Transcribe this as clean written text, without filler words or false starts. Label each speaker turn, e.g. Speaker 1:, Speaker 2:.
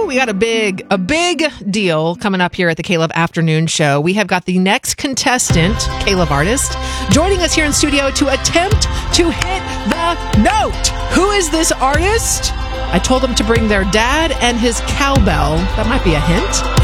Speaker 1: we got a big deal coming up here at the K-Love Afternoon Show. We have got the next contestant, K-Love artist, joining us here in studio to attempt to hit the note. Who is this artist? I told them to bring their dad and his cowbell. That might be a hint.